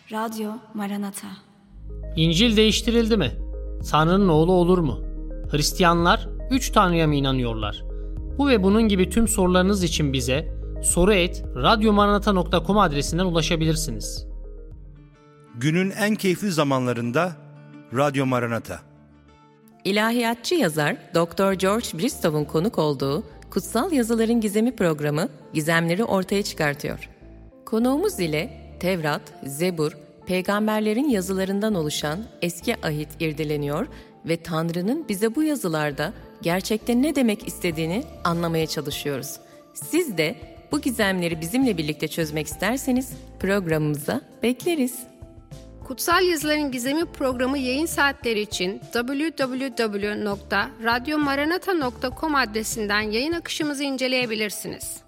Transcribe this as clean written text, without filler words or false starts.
Radyo Maranata. İncil değiştirildi mi? Tanrı'nın oğlu olur mu? Hristiyanlar 3 Tanrı'ya mı inanıyorlar? Bu ve bunun gibi tüm sorularınız için bize soru@radyomaranata.com adresinden ulaşabilirsiniz. Günün en keyifli zamanlarında Radyo Maranata. İlahiyatçı yazar Dr. George Bristow'un konuk olduğu Kutsal Yazıların Gizemi programı gizemleri ortaya çıkartıyor. Konuğumuz ile Tevrat, Zebur, peygamberlerin yazılarından oluşan Eski Ahit irdeleniyor ve Tanrı'nın bize bu yazılarda gerçekte ne demek istediğini anlamaya çalışıyoruz. Siz de bu gizemleri bizimle birlikte çözmek isterseniz programımıza bekleriz. Kutsal Yazıların Gizemi programı yayın saatleri için www.radyomaranata.com adresinden yayın akışımızı inceleyebilirsiniz.